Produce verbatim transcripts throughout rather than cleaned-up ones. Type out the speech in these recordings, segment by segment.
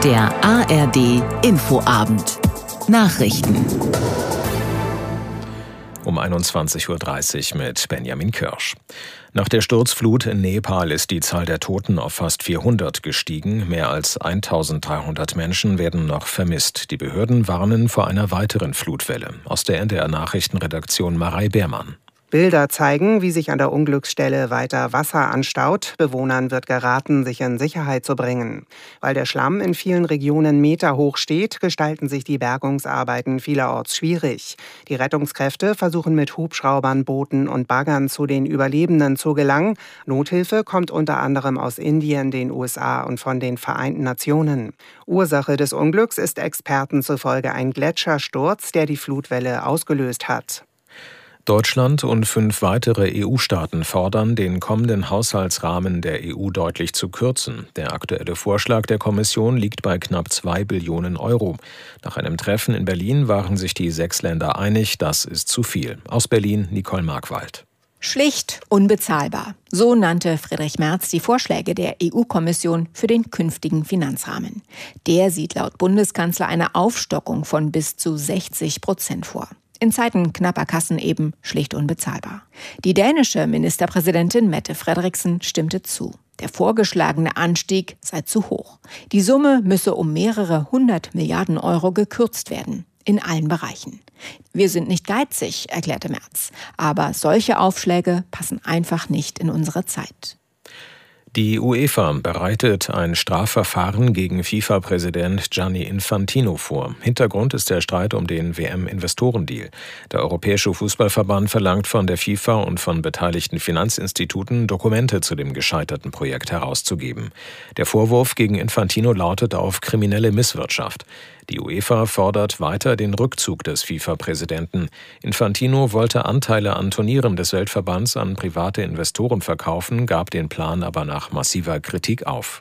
Der A R D Infoabend. Nachrichten. Um einundzwanzig Uhr dreißig mit Benjamin Kirsch. Nach der Sturzflut in Nepal ist die Zahl der Toten auf fast vierhundert gestiegen. Mehr als eintausenddreihundert Menschen werden noch vermisst. Die Behörden warnen vor einer weiteren Flutwelle. Aus der N D R-Nachrichtenredaktion Marei Beermann. Bilder zeigen, wie sich an der Unglücksstelle weiter Wasser anstaut. Bewohnern wird geraten, sich in Sicherheit zu bringen. Weil der Schlamm in vielen Regionen meterhoch steht, gestalten sich die Bergungsarbeiten vielerorts schwierig. Die Rettungskräfte versuchen mit Hubschraubern, Booten und Baggern zu den Überlebenden zu gelangen. Nothilfe kommt unter anderem aus Indien, den U S A und von den Vereinten Nationen. Ursache des Unglücks ist Experten zufolge ein Gletschersturz, der die Flutwelle ausgelöst hat. Deutschland und fünf weitere E U-Staaten fordern, den kommenden Haushaltsrahmen der E U deutlich zu kürzen. Der aktuelle Vorschlag der Kommission liegt bei knapp zwei Billionen Euro. Nach einem Treffen in Berlin waren sich die sechs Länder einig, das ist zu viel. Aus Berlin Nicole Markwald. Schlicht unbezahlbar. So nannte Friedrich Merz die Vorschläge der E U-Kommission für den künftigen Finanzrahmen. Der sieht laut Bundeskanzler eine Aufstockung von bis zu sechzig Prozent vor. In Zeiten knapper Kassen eben schlicht unbezahlbar. Die dänische Ministerpräsidentin Mette Frederiksen stimmte zu. Der vorgeschlagene Anstieg sei zu hoch. Die Summe müsse um mehrere hundert Milliarden Euro gekürzt werden. In allen Bereichen. Wir sind nicht geizig, erklärte Merz. Aber solche Aufschläge passen einfach nicht in unsere Zeit. Die UEFA bereitet ein Strafverfahren gegen FIFA-Präsident Gianni Infantino vor. Hintergrund ist der Streit um den W M-Investorendeal. Der Europäische Fußballverband verlangt von der FIFA und von beteiligten Finanzinstituten, Dokumente zu dem gescheiterten Projekt herauszugeben. Der Vorwurf gegen Infantino lautet auf kriminelle Misswirtschaft. Die UEFA fordert weiter den Rückzug des FIFA-Präsidenten. Infantino wollte Anteile an Turnieren des Weltverbands an private Investoren verkaufen, gab den Plan aber nach massiver Kritik auf.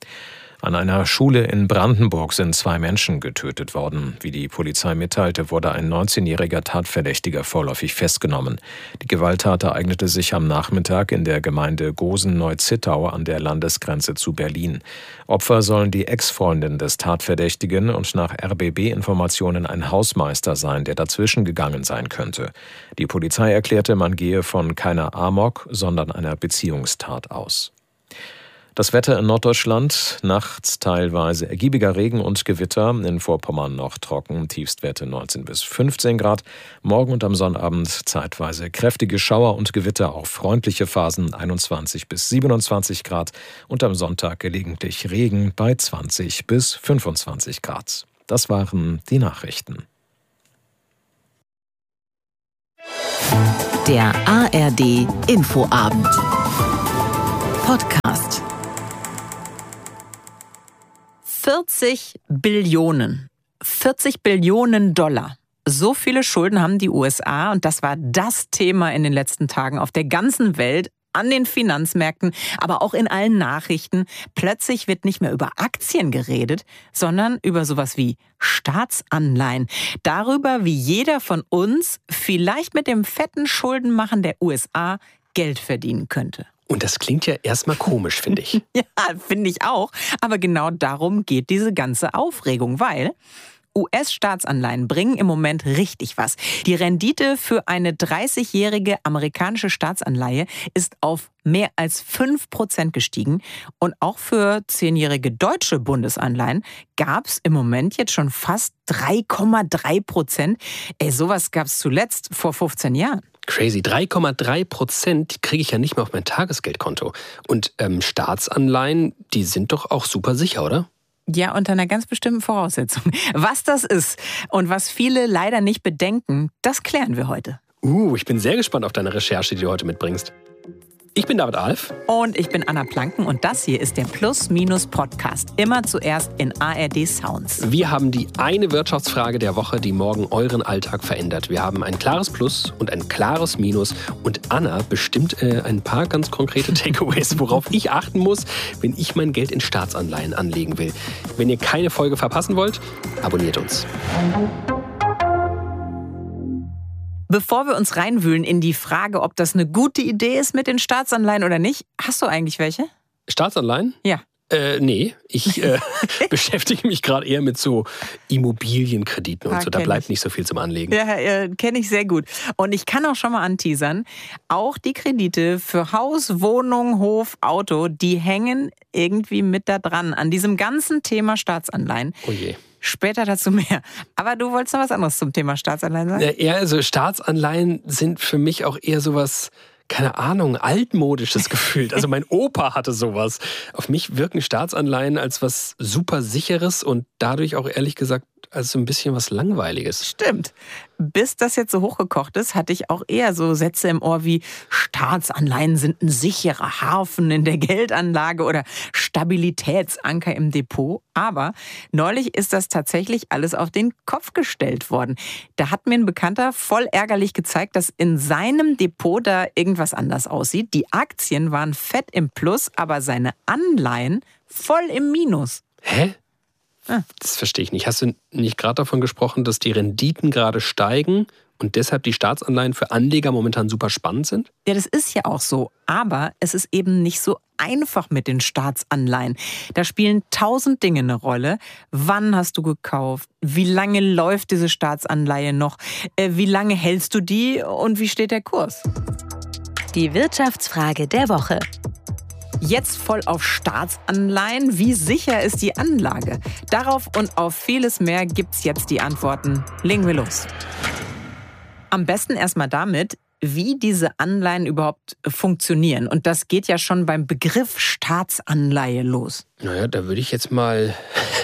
An einer Schule in Brandenburg sind zwei Menschen getötet worden. Wie die Polizei mitteilte, wurde ein neunzehnjähriger Tatverdächtiger vorläufig festgenommen. Die Gewalttat ereignete sich am Nachmittag in der Gemeinde Gosen-Neu-Zittau an der Landesgrenze zu Berlin. Opfer sollen die Ex-Freundin des Tatverdächtigen und nach R B B-Informationen ein Hausmeister sein, der dazwischen gegangen sein könnte. Die Polizei erklärte, man gehe von keiner Amok, sondern einer Beziehungstat aus. Das Wetter in Norddeutschland, nachts teilweise ergiebiger Regen und Gewitter, in Vorpommern noch trocken, Tiefstwerte neunzehn bis fünfzehn Grad. Morgen und am Sonnabend zeitweise kräftige Schauer und Gewitter, auch freundliche Phasen einundzwanzig bis siebenundzwanzig Grad und am Sonntag gelegentlich Regen bei zwanzig bis fünfundzwanzig Grad. Das waren die Nachrichten. Der A R D Infoabend. Podcast. vierzig Billionen. vierzig Billionen Dollar. So viele Schulden haben die U S A und das war das Thema in den letzten Tagen auf der ganzen Welt, an den Finanzmärkten, aber auch in allen Nachrichten. Plötzlich wird nicht mehr über Aktien geredet, sondern über sowas wie Staatsanleihen. Darüber, wie jeder von uns vielleicht mit dem fetten Schuldenmachen der U S A Geld verdienen könnte. Und das klingt ja erstmal komisch, finde ich. Ja, finde ich auch. Aber genau darum geht diese ganze Aufregung, weil U S-Staatsanleihen bringen im Moment richtig was. Die Rendite für eine dreißigjährige amerikanische Staatsanleihe ist auf mehr als fünf Prozent gestiegen. Und auch für zehnjährige deutsche Bundesanleihen gab es im Moment jetzt schon fast drei Komma drei Prozent. Ey, sowas gab es zuletzt vor fünfzehn Jahren. Crazy. drei Komma drei Prozent kriege ich ja nicht mehr auf mein Tagesgeldkonto. Und ähm, Staatsanleihen, die sind doch auch super sicher, oder? Ja, unter einer ganz bestimmten Voraussetzung. Was das ist und was viele leider nicht bedenken, das klären wir heute. Uh, ich bin sehr gespannt auf deine Recherche, die du heute mitbringst. Ich bin David Alf. Und ich bin Anna Planken und das hier ist der Plus-Minus-Podcast. Immer zuerst in A R D Sounds. Wir haben die eine Wirtschaftsfrage der Woche, die morgen euren Alltag verändert. Wir haben ein klares Plus und ein klares Minus. Und Anna bestimmt äh, ein paar ganz konkrete Takeaways, worauf ich achten muss, wenn ich mein Geld in Staatsanleihen anlegen will. Wenn ihr keine Folge verpassen wollt, abonniert uns. Bevor wir uns reinwühlen in die Frage, ob das eine gute Idee ist mit den Staatsanleihen oder nicht, hast du eigentlich welche? Staatsanleihen? Ja. Äh, nee, ich äh, beschäftige mich gerade eher mit so Immobilienkrediten und ah, so. Da bleibt ich. nicht so viel zum Anlegen. Ja, äh, kenne ich sehr gut. Und ich kann auch schon mal anteasern, auch die Kredite für Haus, Wohnung, Hof, Auto, die hängen irgendwie mit da dran an diesem ganzen Thema Staatsanleihen. Oh je. Später dazu mehr. Aber du wolltest noch was anderes zum Thema Staatsanleihen sagen? Ja, also Staatsanleihen sind für mich auch eher sowas, keine Ahnung, altmodisches gefühlt. Also mein Opa hatte sowas. Auf mich wirken Staatsanleihen als was super Sicheres und dadurch auch ehrlich gesagt als so ein bisschen was Langweiliges. Stimmt. Bis das jetzt so hochgekocht ist, hatte ich auch eher so Sätze im Ohr wie Staatsanleihen sind ein sicherer Hafen in der Geldanlage oder Stabilitätsanker im Depot. Aber neulich ist das tatsächlich alles auf den Kopf gestellt worden. Da hat mir ein Bekannter voll ärgerlich gezeigt, dass in seinem Depot da irgendwas anders aussieht. Die Aktien waren fett im Plus, aber seine Anleihen voll im Minus. Hä? Das verstehe ich nicht. Hast du nicht gerade davon gesprochen, dass die Renditen gerade steigen und deshalb die Staatsanleihen für Anleger momentan super spannend sind? Ja, das ist ja auch so. Aber es ist eben nicht so einfach mit den Staatsanleihen. Da spielen tausend Dinge eine Rolle. Wann hast du gekauft? Wie lange läuft diese Staatsanleihe noch? Wie lange hältst du die und wie steht der Kurs? Die Wirtschaftsfrage der Woche. Jetzt voll auf Staatsanleihen. Wie sicher ist die Anlage? Darauf und auf vieles mehr gibt's jetzt die Antworten. Legen wir los. Am besten erstmal damit, wie diese Anleihen überhaupt funktionieren. Und das geht ja schon beim Begriff Staatsanleihe los. Naja, da würde ich jetzt mal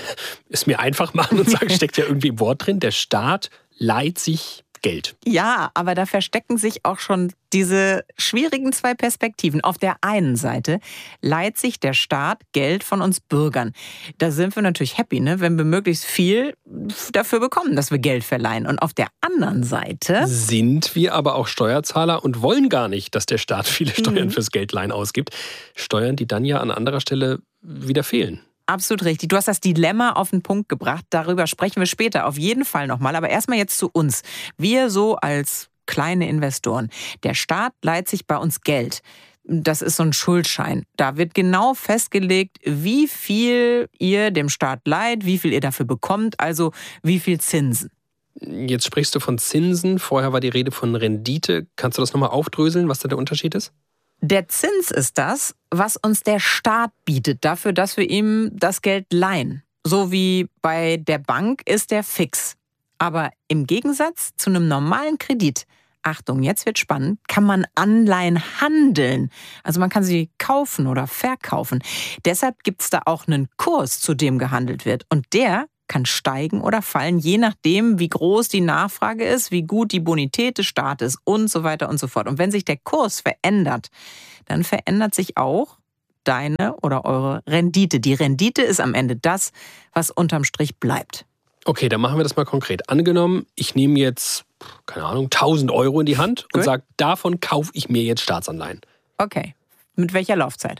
es mir einfach machen und sagen, steckt ja irgendwie im Wort drin, der Staat leiht sich Geld. Ja, aber da verstecken sich auch schon diese schwierigen zwei Perspektiven. Auf der einen Seite leiht sich der Staat Geld von uns Bürgern. Da sind wir natürlich happy, ne, wenn wir möglichst viel dafür bekommen, dass wir Geld verleihen. Und auf der anderen Seite sind wir aber auch Steuerzahler und wollen gar nicht, dass der Staat viele Steuern mhm. fürs Geldleihen ausgibt. Steuern, die dann ja an anderer Stelle wieder fehlen. Absolut richtig. Du hast das Dilemma auf den Punkt gebracht. Darüber sprechen wir später auf jeden Fall nochmal. Aber erstmal jetzt zu uns. Wir so als kleine Investoren. Der Staat leiht sich bei uns Geld. Das ist so ein Schuldschein. Da wird genau festgelegt, wie viel ihr dem Staat leiht, wie viel ihr dafür bekommt, also wie viel Zinsen. Jetzt sprichst du von Zinsen. Vorher war die Rede von Rendite. Kannst du das nochmal aufdröseln, was da der Unterschied ist? Der Zins ist das, was uns der Staat bietet, dafür, dass wir ihm das Geld leihen. So wie bei der Bank ist der fix. Aber im Gegensatz zu einem normalen Kredit, Achtung, jetzt wird spannend, kann man Anleihen handeln. Also man kann sie kaufen oder verkaufen. Deshalb gibt es da auch einen Kurs, zu dem gehandelt wird. Und der kann steigen oder fallen, je nachdem, wie groß die Nachfrage ist, wie gut die Bonität des Staates und so weiter und so fort. Und wenn sich der Kurs verändert, dann verändert sich auch deine oder eure Rendite. Die Rendite ist am Ende das, was unterm Strich bleibt. Okay, dann machen wir das mal konkret. Angenommen, ich nehme jetzt, keine Ahnung, tausend Euro in die Hand und sage, davon kaufe ich mir jetzt Staatsanleihen. Okay, mit welcher Laufzeit?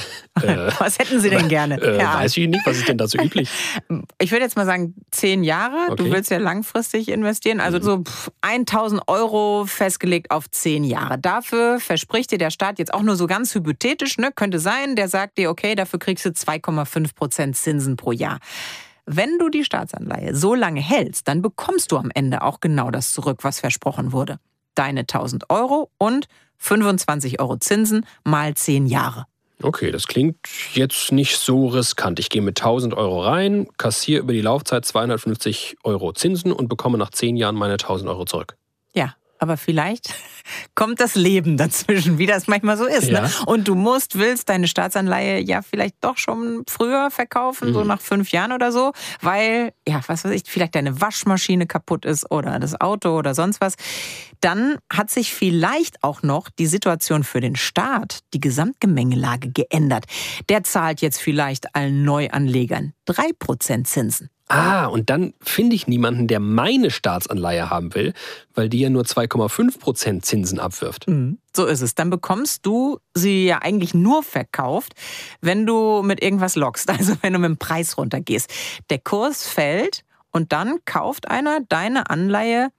Äh, was hätten Sie denn gerne? Äh, ja. Weiß ich nicht, was ist denn da so üblich? Ich würde jetzt mal sagen, zehn Jahre. Okay. Du willst ja langfristig investieren. Also mhm. so tausend Euro festgelegt auf zehn Jahre. Dafür verspricht dir der Staat jetzt auch nur so ganz hypothetisch, ne, könnte sein, der sagt dir, okay, dafür kriegst du zwei Komma fünf Prozent Zinsen pro Jahr. Wenn du die Staatsanleihe so lange hältst, dann bekommst du am Ende auch genau das zurück, was versprochen wurde. Deine tausend Euro und fünfundzwanzig Euro Zinsen mal zehn Jahre. Okay, das klingt jetzt nicht so riskant. Ich gehe mit tausend Euro rein, kassiere über die Laufzeit zweihundertfünfzig Euro Zinsen und bekomme nach zehn Jahren meine tausend Euro zurück. Ja, aber vielleicht kommt das Leben dazwischen, wie das manchmal so ist. Ja. Ne? Und du musst, willst deine Staatsanleihe ja vielleicht doch schon früher verkaufen, mhm. so nach fünf Jahren oder so, weil, ja, was weiß ich, vielleicht deine Waschmaschine kaputt ist oder das Auto oder sonst was. Dann hat sich vielleicht auch noch die Situation für den Staat, die Gesamtgemengelage geändert. Der zahlt jetzt vielleicht allen Neuanlegern drei Prozent Zinsen. Ah, und dann finde ich niemanden, der meine Staatsanleihe haben will, weil die ja nur zwei Komma fünf Prozent Zinsen abwirft. Mhm. So ist es. Dann bekommst du sie ja eigentlich nur verkauft, wenn du mit irgendwas lockst, also wenn du mit dem Preis runtergehst. Der Kurs fällt und dann kauft einer deine Anleihe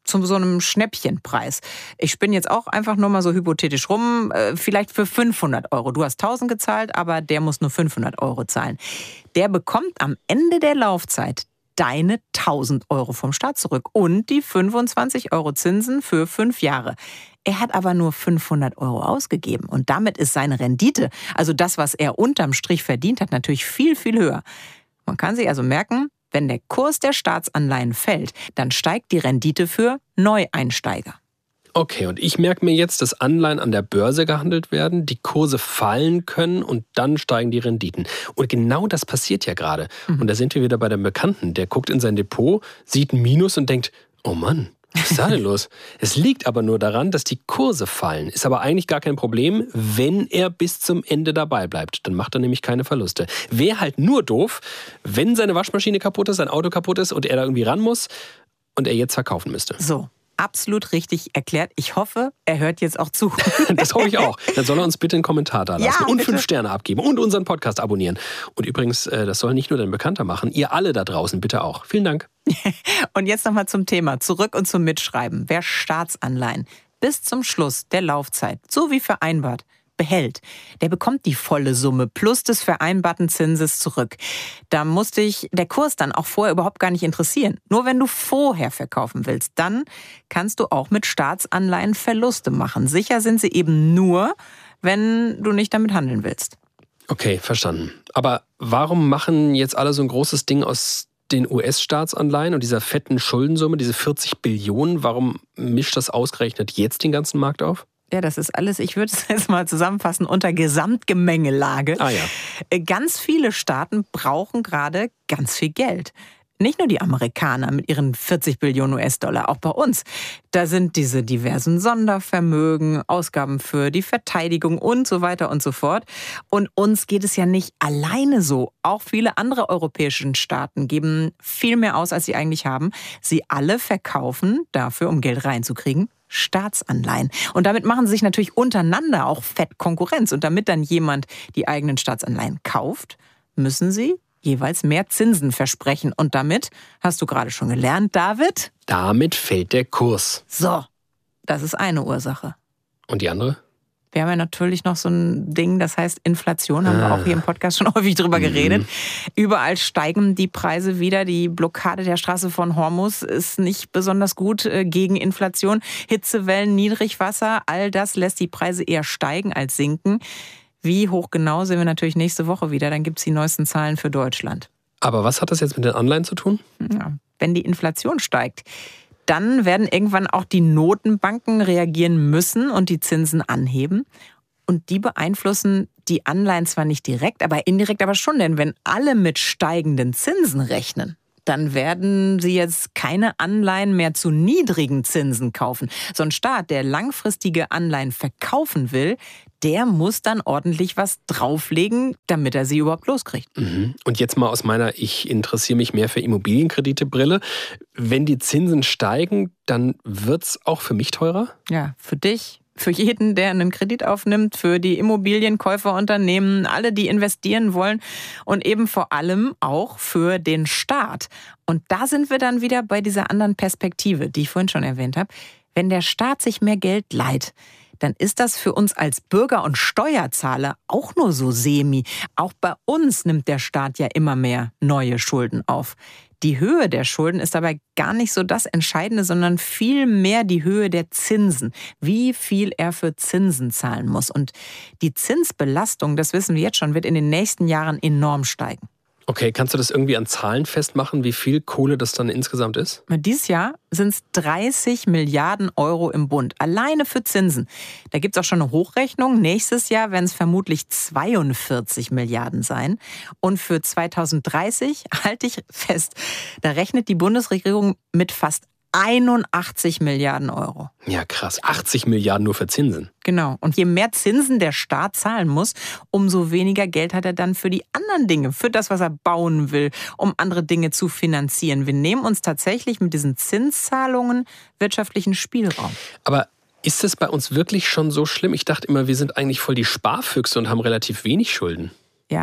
zu so einem Schnäppchenpreis. Ich spinne jetzt auch einfach nur mal so hypothetisch rum, äh, vielleicht für fünfhundert Euro. Du hast tausend gezahlt, aber der muss nur fünfhundert Euro zahlen. Der bekommt am Ende der Laufzeit deine tausend Euro vom Staat zurück und die fünfundzwanzig Euro Zinsen für fünf Jahre. Er hat aber nur fünfhundert Euro ausgegeben und damit ist seine Rendite, also das, was er unterm Strich verdient hat, natürlich viel, viel höher. Man kann sich also merken, wenn der Kurs der Staatsanleihen fällt, dann steigt die Rendite für Neueinsteiger. Okay, und ich merke mir jetzt, dass Anleihen an der Börse gehandelt werden, die Kurse fallen können und dann steigen die Renditen. Und genau das passiert ja gerade. Mhm. Und da sind wir wieder bei dem Bekannten. Der guckt in sein Depot, sieht ein Minus und denkt, oh Mann, was ist da denn los? Es liegt aber nur daran, dass die Kurse fallen. Ist aber eigentlich gar kein Problem, wenn er bis zum Ende dabei bleibt. Dann macht er nämlich keine Verluste. Wäre halt nur doof, wenn seine Waschmaschine kaputt ist, sein Auto kaputt ist und er da irgendwie ran muss und er jetzt verkaufen müsste. So. Absolut richtig erklärt. Ich hoffe, er hört jetzt auch zu. Das hoffe ich auch. Dann soll er uns bitte einen Kommentar da lassen ja, und bitte. fünf Sterne abgeben und unseren Podcast abonnieren. Und übrigens, das soll nicht nur dein Bekannter machen, ihr alle da draußen bitte auch. Vielen Dank. Und jetzt nochmal zum Thema. Zurück und zum Mitschreiben. Wer Staatsanleihen bis zum Schluss der Laufzeit, so wie vereinbart, behält, der bekommt die volle Summe plus des vereinbarten Zinses zurück. Da muss dich der Kurs dann auch vorher überhaupt gar nicht interessieren. Nur wenn du vorher verkaufen willst, dann kannst du auch mit Staatsanleihen Verluste machen. Sicher sind sie eben nur, wenn du nicht damit handeln willst. Okay, verstanden. Aber warum machen jetzt alle so ein großes Ding aus den U S-Staatsanleihen und dieser fetten Schuldensumme, diese vierzig Billionen? Warum mischt das ausgerechnet jetzt den ganzen Markt auf? Ja, das ist alles, ich würde es jetzt mal zusammenfassen, unter Gesamtgemengelage. Ah ja. Ganz viele Staaten brauchen gerade ganz viel Geld. Nicht nur die Amerikaner mit ihren vierzig Billionen U S-Dollar, auch bei uns. Da sind diese diversen Sondervermögen, Ausgaben für die Verteidigung und so weiter und so fort. Und uns geht es ja nicht alleine so. Auch viele andere europäische Staaten geben viel mehr aus, als sie eigentlich haben. Sie alle verkaufen dafür, um Geld reinzukriegen, Staatsanleihen. Und damit machen sie sich natürlich untereinander auch fett Konkurrenz. Und damit dann jemand die eigenen Staatsanleihen kauft, müssen sie jeweils mehr Zinsen versprechen. Und damit, hast du gerade schon gelernt, David? Damit fällt der Kurs. So, das ist eine Ursache. Und die andere? Wir haben ja natürlich noch so ein Ding, das heißt Inflation, haben ah. wir auch hier im Podcast schon häufig drüber geredet. Mhm. Überall steigen die Preise wieder. Die Blockade der Straße von Hormuz ist nicht besonders gut gegen Inflation. Hitzewellen, Niedrigwasser, all das lässt die Preise eher steigen als sinken. Wie hoch genau sehen wir natürlich nächste Woche wieder. Dann gibt es die neuesten Zahlen für Deutschland. Aber was hat das jetzt mit den Anleihen zu tun? Ja, wenn die Inflation steigt, dann werden irgendwann auch die Notenbanken reagieren müssen und die Zinsen anheben. Und die beeinflussen die Anleihen zwar nicht direkt, aber indirekt aber schon. Denn wenn alle mit steigenden Zinsen rechnen, dann werden sie jetzt keine Anleihen mehr zu niedrigen Zinsen kaufen. So ein Staat, der langfristige Anleihen verkaufen will, der muss dann ordentlich was drauflegen, damit er sie überhaupt loskriegt. Mhm. Und jetzt mal aus meiner Ich interessiere mich mehr für Immobilienkredite Brille. Wenn die Zinsen steigen, dann wird es auch für mich teurer? Ja, für dich, für jeden, der einen Kredit aufnimmt, für die Immobilienkäuferunternehmen, alle, die investieren wollen und eben vor allem auch für den Staat. Und da sind wir dann wieder bei dieser anderen Perspektive, die ich vorhin schon erwähnt habe. Wenn der Staat sich mehr Geld leiht, dann ist das für uns als Bürger und Steuerzahler auch nur so semi. Auch bei uns nimmt der Staat ja immer mehr neue Schulden auf. Die Höhe der Schulden ist dabei gar nicht so das Entscheidende, sondern vielmehr die Höhe der Zinsen, wie viel er für Zinsen zahlen muss. Und die Zinsbelastung, das wissen wir jetzt schon, wird in den nächsten Jahren enorm steigen. Okay, kannst du das irgendwie an Zahlen festmachen, wie viel Kohle das dann insgesamt ist? Dieses Jahr sind es dreißig Milliarden Euro im Bund, alleine für Zinsen. Da gibt es auch schon eine Hochrechnung. Nächstes Jahr werden es vermutlich zweiundvierzig Milliarden sein. Und für zweitausenddreißig, halte ich fest, da rechnet die Bundesregierung mit fast einundachtzig Milliarden Euro. Ja, krass. achtzig Milliarden nur für Zinsen. Genau. Und je mehr Zinsen der Staat zahlen muss, umso weniger Geld hat er dann für die anderen Dinge, für das, was er bauen will, um andere Dinge zu finanzieren. Wir nehmen uns tatsächlich mit diesen Zinszahlungen wirtschaftlichen Spielraum. Aber ist es bei uns wirklich schon so schlimm? Ich dachte immer, wir sind eigentlich voll die Sparfüchse und haben relativ wenig Schulden. Ja,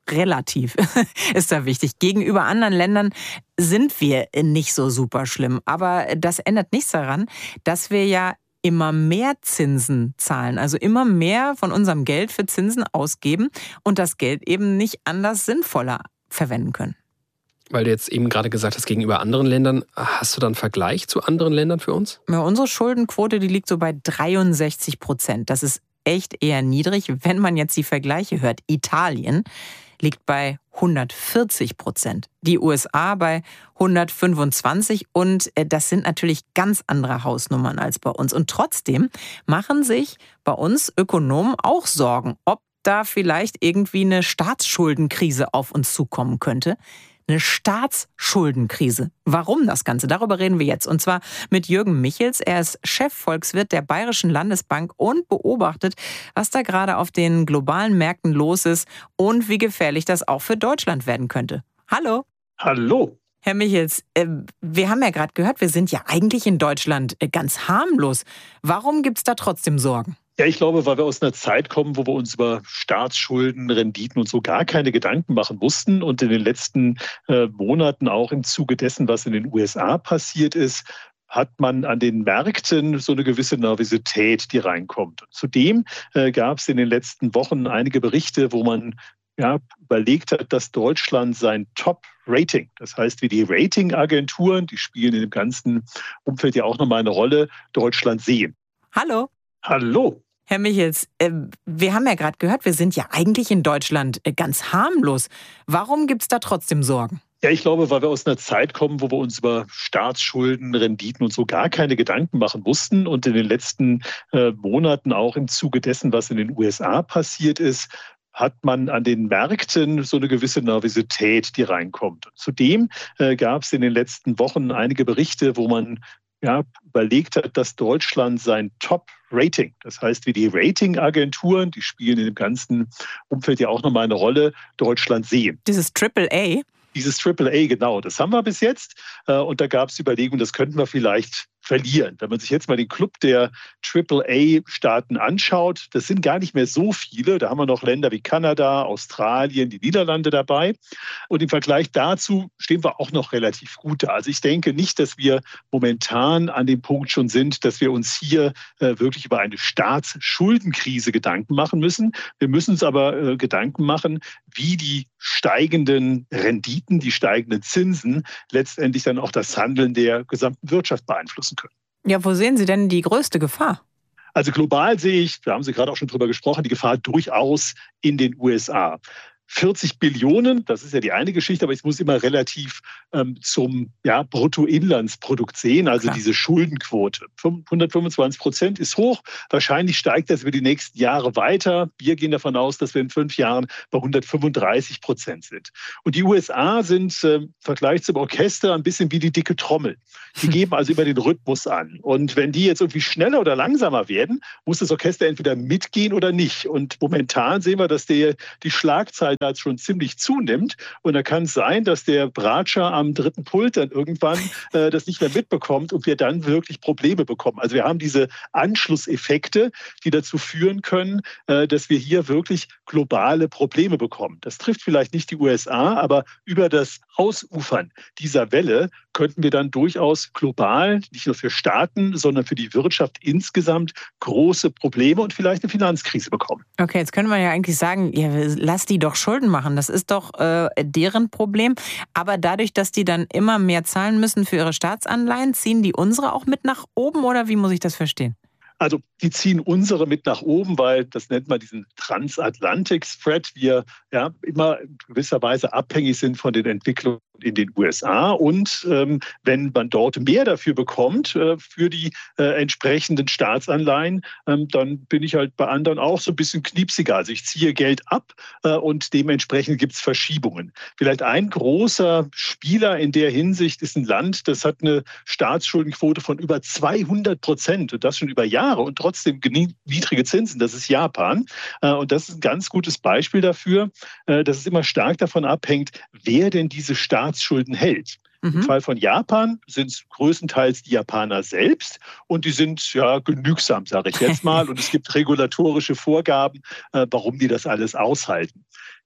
relativ ist da wichtig. Gegenüber anderen Ländern sind wir nicht so super schlimm. Aber das ändert nichts daran, dass wir ja immer mehr Zinsen zahlen, also immer mehr von unserem Geld für Zinsen ausgeben und das Geld eben nicht anders sinnvoller verwenden können. Weil du jetzt eben gerade gesagt hast, gegenüber anderen Ländern, hast du dann einen Vergleich zu anderen Ländern für uns? Ja, unsere Schuldenquote, die liegt so bei dreiundsechzig Prozent. Das ist echt eher niedrig, wenn man jetzt die Vergleiche hört. Italien liegt bei hundertvierzig Prozent, die U S A bei hundertfünfundzwanzig und das sind natürlich ganz andere Hausnummern als bei uns. Und trotzdem machen sich bei uns Ökonomen auch Sorgen, ob da vielleicht irgendwie eine Staatsschuldenkrise auf uns zukommen könnte. Eine Staatsschuldenkrise. Warum das Ganze? Darüber reden wir jetzt. Und zwar mit Jürgen Michels. Er ist Chefvolkswirt der Bayerischen Landesbank und beobachtet, was da gerade auf den globalen Märkten los ist und wie gefährlich das auch für Deutschland werden könnte. Hallo. Hallo. Herr Michels, äh, wir haben ja gerade gehört, wir sind ja eigentlich in Deutschland äh, ganz harmlos. Warum gibt es da trotzdem Sorgen? Ja, ich glaube, weil wir aus einer Zeit kommen, wo wir uns über Staatsschulden, Renditen und so gar keine Gedanken machen mussten. Und in den letzten äh, Monaten auch im Zuge dessen, was in den U S A passiert ist, hat man an den Märkten so eine gewisse Nervosität, die reinkommt. Und zudem äh, gab es in den letzten Wochen einige Berichte, wo man ja, überlegt hat, dass Deutschland sein Top-Rating, das heißt, wie die Ratingagenturen, die spielen in dem ganzen Umfeld ja auch nochmal eine Rolle, Deutschland sehen. Hallo. Hallo. Herr Michels, äh, wir haben ja gerade gehört, wir sind ja eigentlich in Deutschland äh, ganz harmlos. Warum gibt es da trotzdem Sorgen? Ja, ich glaube, weil wir aus einer Zeit kommen, wo wir uns über Staatsschulden, Renditen und so gar keine Gedanken machen mussten. Und in den letzten äh, Monaten auch im Zuge dessen, was in den U S A passiert ist, hat man an den Märkten so eine gewisse Nervosität, die reinkommt. Und zudem äh, gab es in den letzten Wochen einige Berichte, wo man ja, überlegt hat, dass Deutschland sein Top-Rating, das heißt, wie die Ratingagenturen, die spielen in dem ganzen Umfeld ja auch nochmal eine Rolle, Deutschland sehen. Dieses Triple A? Dieses Triple A, genau, das haben wir bis jetzt. Und da gab es Überlegungen, das könnten wir vielleicht verlieren. Wenn man sich jetzt mal den Club der Triple A-Staaten anschaut, das sind gar nicht mehr so viele. Da haben wir noch Länder wie Kanada, Australien, die Niederlande dabei. Und im Vergleich dazu stehen wir auch noch relativ gut da. Also ich denke nicht, dass wir momentan an dem Punkt schon sind, dass wir uns hier äh, wirklich über eine Staatsschuldenkrise Gedanken machen müssen. Wir müssen uns aber äh, Gedanken machen, wie die steigenden Renditen, die steigenden Zinsen letztendlich dann auch das Handeln der gesamten Wirtschaft beeinflussen können. Ja, wo sehen Sie denn die größte Gefahr? Also global sehe ich, da haben Sie gerade auch schon drüber gesprochen, die Gefahr durchaus in den U S A. vierzig Billionen, das ist ja die eine Geschichte, aber ich muss immer relativ ähm, zum ja, Bruttoinlandsprodukt sehen, also Klar. diese Schuldenquote. hundertfünfundzwanzig Prozent ist hoch, wahrscheinlich steigt das über die nächsten Jahre weiter. Wir gehen davon aus, dass wir in fünf Jahren bei hundertfünfunddreißig Prozent sind. Und die U S A sind äh, im Vergleich zum Orchester ein bisschen wie die dicke Trommel. Die geben also immer den Rhythmus an. Und wenn die jetzt irgendwie schneller oder langsamer werden, muss das Orchester entweder mitgehen oder nicht. Und momentan sehen wir, dass die, die Schlagzeit schon ziemlich zunimmt. Und da kann es sein, dass der Bratscher am dritten Pult dann irgendwann äh, das nicht mehr mitbekommt und wir dann wirklich Probleme bekommen. Also wir haben diese Anschlusseffekte, die dazu führen können, äh, dass wir hier wirklich globale Probleme bekommen. Das trifft vielleicht nicht die U S A, aber über das Ausufern dieser Welle könnten wir dann durchaus global, nicht nur für Staaten, sondern für die Wirtschaft insgesamt große Probleme und vielleicht eine Finanzkrise bekommen. Okay, jetzt können wir ja eigentlich sagen, ja, lass die doch Schulden machen. Das ist doch äh, deren Problem. Aber dadurch, dass die dann immer mehr zahlen müssen für ihre Staatsanleihen, ziehen die unsere auch mit nach oben oder wie muss ich das verstehen? Also die ziehen unsere mit nach oben, weil das nennt man diesen Transatlantic-Spread. Wir ja immer in gewisser Weise abhängig sind von den Entwicklungen in den U S A. Und ähm, wenn man dort mehr dafür bekommt, äh, für die äh, entsprechenden Staatsanleihen, ähm, dann bin ich halt bei anderen auch so ein bisschen kniepsiger. Also ich ziehe Geld ab äh, und dementsprechend gibt es Verschiebungen. Vielleicht ein großer Spieler in der Hinsicht ist ein Land, das hat eine Staatsschuldenquote von über zweihundert Prozent und das schon über Jahre und trotzdem niedrige Zinsen. Das ist Japan. Äh, und das ist ein ganz gutes Beispiel dafür, äh, dass es immer stark davon abhängt, wer denn diese Staatsschulden Staatsschulden hält. Mhm. Im Fall von Japan sind es größtenteils die Japaner selbst und die sind ja genügsam, sage ich jetzt mal. Und es gibt regulatorische Vorgaben, äh, warum die das alles aushalten.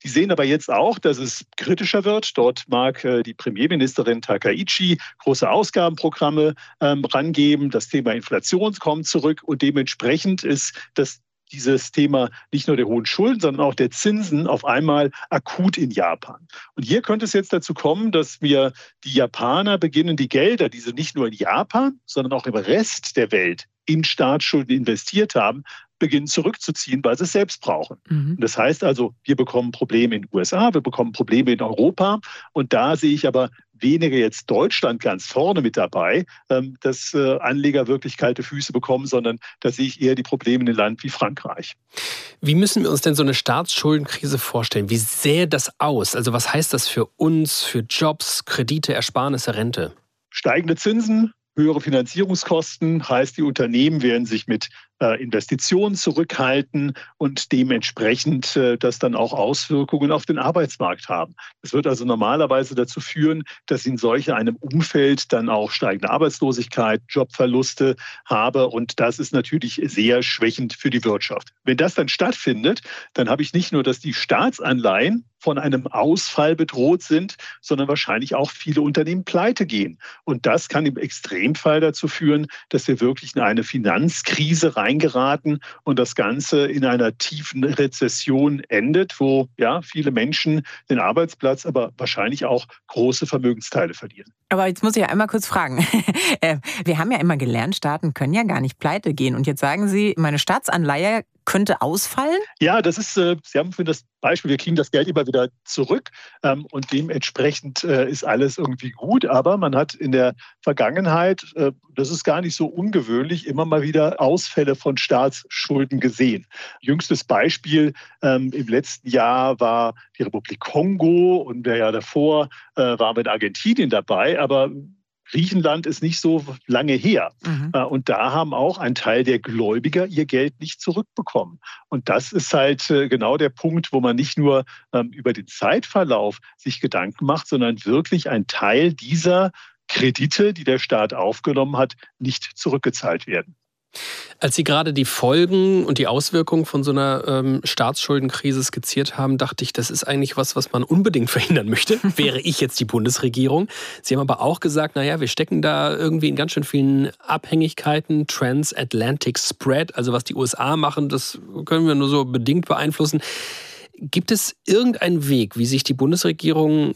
Die sehen aber jetzt auch, dass es kritischer wird. Dort mag äh, die Premierministerin Takaichi große Ausgabenprogramme ähm, rangeben. Das Thema Inflation kommt zurück und dementsprechend ist das dieses Thema nicht nur der hohen Schulden, sondern auch der Zinsen auf einmal akut in Japan. Und hier könnte es jetzt dazu kommen, dass wir die Japaner beginnen, die Gelder, die sie nicht nur in Japan, sondern auch im Rest der Welt in Staatsschulden investiert haben, beginnen zurückzuziehen, weil sie es selbst brauchen. Mhm. Das heißt also, wir bekommen Probleme in den U S A, wir bekommen Probleme in Europa. Und da sehe ich aber weniger jetzt Deutschland ganz vorne mit dabei, dass Anleger wirklich kalte Füße bekommen, sondern da sehe ich eher die Probleme in einem Land wie Frankreich. Wie müssen wir uns denn so eine Staatsschuldenkrise vorstellen? Wie sähe das aus? Also was heißt das für uns, für Jobs, Kredite, Ersparnisse, Rente? Steigende Zinsen, höhere Finanzierungskosten, heißt, die Unternehmen werden sich mit äh, Investitionen zurückhalten und dementsprechend äh, das dann auch Auswirkungen auf den Arbeitsmarkt haben. Das wird also normalerweise dazu führen, dass in solch einem Umfeld dann auch steigende Arbeitslosigkeit, Jobverluste habe und das ist natürlich sehr schwächend für die Wirtschaft. Wenn das dann stattfindet, dann habe ich nicht nur, dass die Staatsanleihen von einem Ausfall bedroht sind, sondern wahrscheinlich auch viele Unternehmen pleite gehen. Und das kann im Extremfall dazu führen, dass wir wirklich in eine Finanzkrise reingeraten und das Ganze in einer tiefen Rezession endet, wo ja viele Menschen den Arbeitsplatz, aber wahrscheinlich auch große Vermögensteile verlieren. Aber jetzt muss ich ja einmal kurz fragen. Wir haben ja immer gelernt, Staaten können ja gar nicht pleite gehen. Und jetzt sagen Sie, meine Staatsanleihe könnte ausfallen? Ja, das ist, äh, Sie haben für das Beispiel, wir kriegen das Geld immer wieder zurück ähm, und dementsprechend äh, ist alles irgendwie gut. Aber man hat in der Vergangenheit, äh, das ist gar nicht so ungewöhnlich, immer mal wieder Ausfälle von Staatsschulden gesehen. Jüngstes Beispiel ähm, im letzten Jahr war die Republik Kongo und der Jahr davor äh, war mit Argentinien dabei, aber Griechenland ist nicht so lange her. Mhm. Und da haben auch ein Teil der Gläubiger ihr Geld nicht zurückbekommen. Und das ist halt genau der Punkt, wo man nicht nur über den Zeitverlauf sich Gedanken macht, sondern wirklich ein Teil dieser Kredite, die der Staat aufgenommen hat, nicht zurückgezahlt werden. Als Sie gerade die Folgen und die Auswirkungen von so einer ähm, Staatsschuldenkrise skizziert haben, dachte ich, das ist eigentlich was, was man unbedingt verhindern möchte, wäre ich jetzt die Bundesregierung. Sie haben aber auch gesagt, naja, wir stecken da irgendwie in ganz schön vielen Abhängigkeiten, Transatlantic Spread, also was die U S A machen, das können wir nur so bedingt beeinflussen. Gibt es irgendeinen Weg, wie sich die Bundesregierung,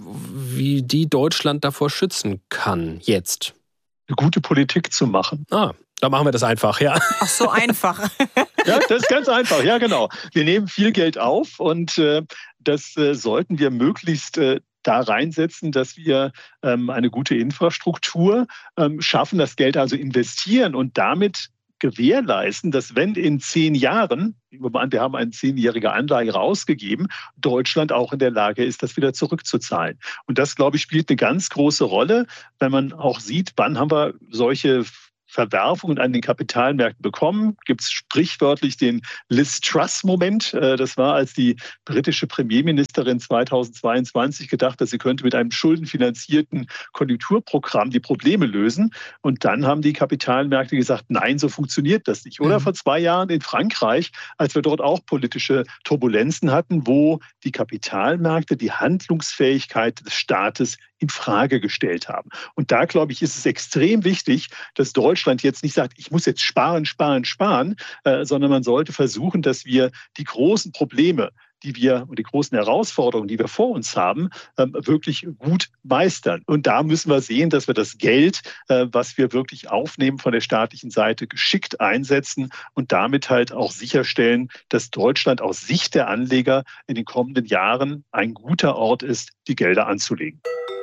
wie die Deutschland davor schützen kann jetzt? Eine gute Politik zu machen. Ah. Da machen wir das einfach, ja. Ach, so einfach. Ja, das ist ganz einfach, ja genau. Wir nehmen viel Geld auf und äh, das äh, sollten wir möglichst äh, da reinsetzen, dass wir ähm, eine gute Infrastruktur ähm, schaffen, das Geld also investieren und damit gewährleisten, dass wenn in zehn Jahren, wir haben eine zehnjährige Anleihe rausgegeben, Deutschland auch in der Lage ist, das wieder zurückzuzahlen. Und das, glaube ich, spielt eine ganz große Rolle, wenn man auch sieht, wann haben wir solche Verwerfungen an den Kapitalmärkten bekommen. Gibt es sprichwörtlich den Liz Truss-Moment. Das war, als die britische Premierministerin zweitausendzweiundzwanzig gedacht hat, sie könnte mit einem schuldenfinanzierten Konjunkturprogramm die Probleme lösen. Und dann haben die Kapitalmärkte gesagt, nein, so funktioniert das nicht. Oder mhm. vor zwei Jahren in Frankreich, als wir dort auch politische Turbulenzen hatten, wo die Kapitalmärkte die Handlungsfähigkeit des Staates in Frage gestellt haben. Und da, glaube ich, ist es extrem wichtig, dass Deutschland jetzt nicht sagt, ich muss jetzt sparen, sparen, sparen, äh, sondern man sollte versuchen, dass wir die großen Probleme, die wir und die großen Herausforderungen, die wir vor uns haben, ähm, wirklich gut meistern. Und da müssen wir sehen, dass wir das Geld, äh, was wir wirklich aufnehmen von der staatlichen Seite, geschickt einsetzen und damit halt auch sicherstellen, dass Deutschland aus Sicht der Anleger in den kommenden Jahren ein guter Ort ist, die Gelder anzulegen.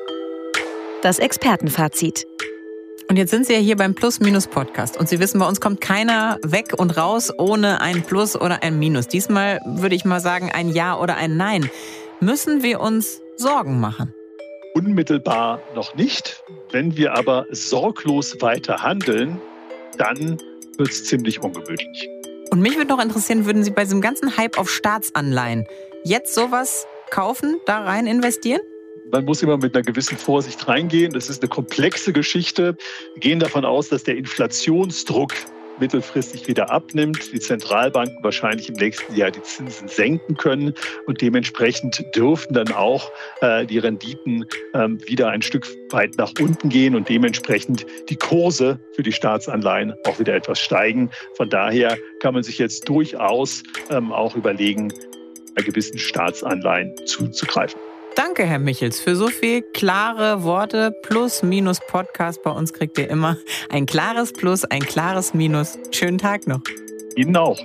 Das Expertenfazit. Und jetzt sind Sie ja hier beim Plus-Minus-Podcast. Und Sie wissen, bei uns kommt keiner weg und raus ohne ein Plus oder ein Minus. Diesmal würde ich mal sagen, ein Ja oder ein Nein. Müssen wir uns Sorgen machen? Unmittelbar noch nicht. Wenn wir aber sorglos weiter handeln, dann wird es ziemlich ungewöhnlich. Und mich würde noch interessieren, würden Sie bei diesem ganzen Hype auf Staatsanleihen jetzt sowas kaufen, da rein investieren? Man muss immer mit einer gewissen Vorsicht reingehen. Das ist eine komplexe Geschichte. Wir gehen davon aus, dass der Inflationsdruck mittelfristig wieder abnimmt, die Zentralbanken wahrscheinlich im nächsten Jahr die Zinsen senken können und dementsprechend dürfen dann auch äh, die Renditen äh, wieder ein Stück weit nach unten gehen und dementsprechend die Kurse für die Staatsanleihen auch wieder etwas steigen. Von daher kann man sich jetzt durchaus ähm, auch überlegen, bei gewissen Staatsanleihen zuzugreifen. Danke, Herr Michels, für so viel klare Worte. Plus, Minus, Podcast. Bei uns kriegt ihr immer ein klares Plus, ein klares Minus. Schönen Tag noch. Ihnen auch.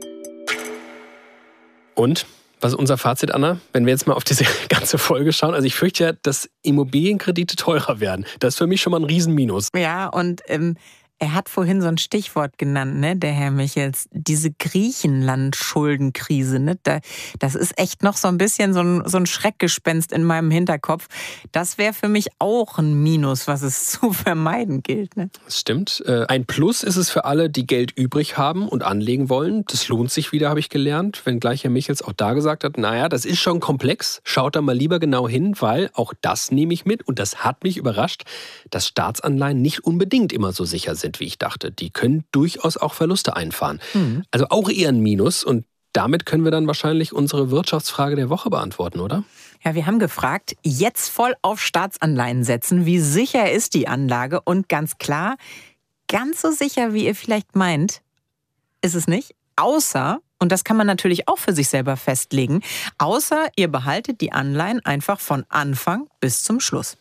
Und was ist unser Fazit, Anna? Wenn wir jetzt mal auf diese ganze Folge schauen. Also ich fürchte ja, dass Immobilienkredite teurer werden. Das ist für mich schon mal ein Riesenminus. Ja, und ähm, er hat vorhin so ein Stichwort genannt, ne, der Herr Michels, diese Griechenland-Schuldenkrise. Ne, da, das ist echt noch so ein bisschen so ein, so ein Schreckgespenst in meinem Hinterkopf. Das wäre für mich auch ein Minus, was es zu vermeiden gilt. Ne? Das stimmt. Ein Plus ist es für alle, die Geld übrig haben und anlegen wollen. Das lohnt sich wieder, habe ich gelernt. Wenngleich Herr Michels auch da gesagt hat, naja, das ist schon komplex. Schaut da mal lieber genau hin, weil auch das nehme ich mit. Und das hat mich überrascht, dass Staatsanleihen nicht unbedingt immer so sicher sind, wie ich dachte. Die können durchaus auch Verluste einfahren. Mhm. Also auch eher ein Minus. Und damit können wir dann wahrscheinlich unsere Wirtschaftsfrage der Woche beantworten, oder? Ja, wir haben gefragt, jetzt voll auf Staatsanleihen setzen. Wie sicher ist die Anlage? Und ganz klar, ganz so sicher, wie ihr vielleicht meint, ist es nicht. Außer, und das kann man natürlich auch für sich selber festlegen, außer ihr behaltet die Anleihen einfach von Anfang bis zum Schluss.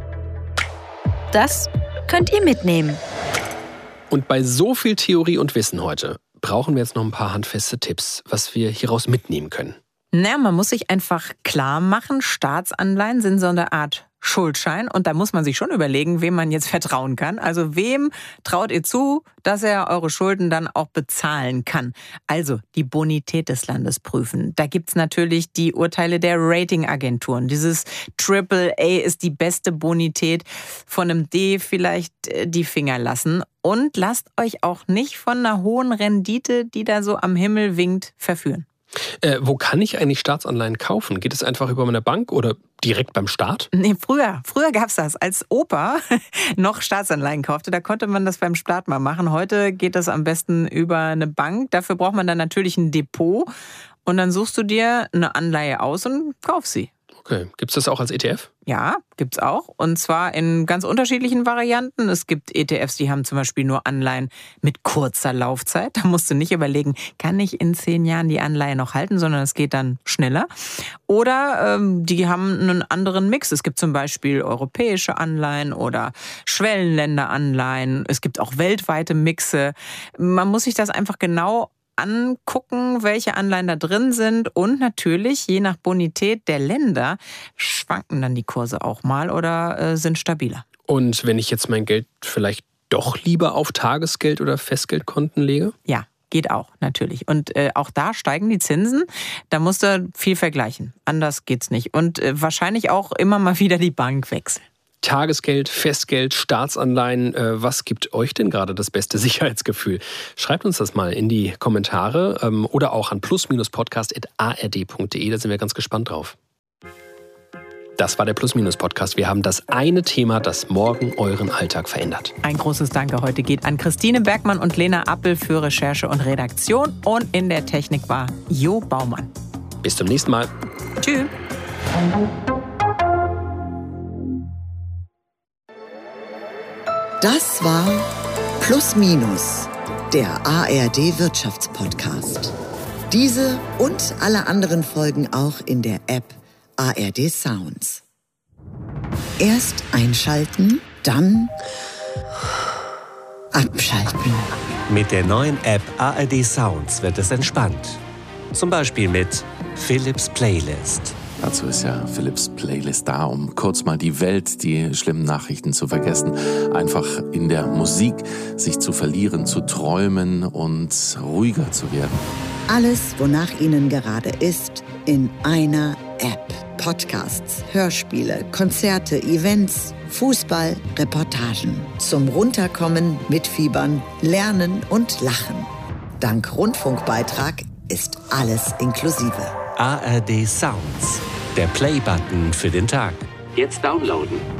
Das könnt ihr mitnehmen. Und bei so viel Theorie und Wissen heute brauchen wir jetzt noch ein paar handfeste Tipps, was wir hieraus mitnehmen können. Na, man muss sich einfach klar machen, Staatsanleihen sind so eine Art Schuldschein und da muss man sich schon überlegen, wem man jetzt vertrauen kann. Also wem traut ihr zu, dass er eure Schulden dann auch bezahlen kann? Also die Bonität des Landes prüfen. Da gibt's natürlich die Urteile der Ratingagenturen. Dieses Triple A ist die beste Bonität, von einem D vielleicht die Finger lassen. Und lasst euch auch nicht von einer hohen Rendite, die da so am Himmel winkt, verführen. Äh, wo kann ich eigentlich Staatsanleihen kaufen? Geht es einfach über meine Bank oder direkt beim Staat? Nee, früher. Früher gab's das. Als Opa noch Staatsanleihen kaufte, da konnte man das beim Staat mal machen. Heute geht das am besten über eine Bank. Dafür braucht man dann natürlich ein Depot. Und dann suchst du dir eine Anleihe aus und kaufst sie. Okay. Gibt's das auch als E T F? Ja, gibt's auch. Und zwar in ganz unterschiedlichen Varianten. Es gibt E T Fs, die haben zum Beispiel nur Anleihen mit kurzer Laufzeit. Da musst du nicht überlegen, kann ich in zehn Jahren die Anleihe noch halten, sondern es geht dann schneller. Oder ähm, die haben einen anderen Mix. Es gibt zum Beispiel europäische Anleihen oder Schwellenländeranleihen. Es gibt auch weltweite Mixe. Man muss sich das einfach genau angucken, welche Anleihen da drin sind und natürlich, je nach Bonität der Länder, schwanken dann die Kurse auch mal oder äh, sind stabiler. Und wenn ich jetzt mein Geld vielleicht doch lieber auf Tagesgeld- oder Festgeldkonten lege? Ja, geht auch, natürlich. Und äh, auch da steigen die Zinsen. Da musst du viel vergleichen. Anders geht's nicht. Und äh, wahrscheinlich auch immer mal wieder die Bank wechseln. Tagesgeld, Festgeld, Staatsanleihen, äh, was gibt euch denn gerade das beste Sicherheitsgefühl? Schreibt uns das mal in die Kommentare ähm, oder auch an plus minus podcast at a r d punkt d e, da sind wir ganz gespannt drauf. Das war der Plus-Minus-Podcast. Wir haben das eine Thema, das morgen euren Alltag verändert. Ein großes Danke heute geht an Christine Bergmann und Lena Appel für Recherche und Redaktion. Und in der Technik war Jo Baumann. Bis zum nächsten Mal. Tschüss. Das war Plus Minus, der A R D Wirtschaftspodcast. Diese und alle anderen Folgen auch in der App A R D Sounds. Erst einschalten, dann abschalten. Mit der neuen App A R D Sounds wird es entspannt. Zum Beispiel mit Philips Playlist. Dazu ist ja Philips Playlist da, um kurz mal die Welt, die schlimmen Nachrichten zu vergessen. Einfach in der Musik sich zu verlieren, zu träumen und ruhiger zu werden. Alles, wonach Ihnen gerade ist, in einer App. Podcasts, Hörspiele, Konzerte, Events, Fußball, Reportagen. Zum Runterkommen, Mitfiebern, Lernen und Lachen. Dank Rundfunkbeitrag ist alles inklusive. A R D Sounds, der Play-Button für den Tag. Jetzt downloaden.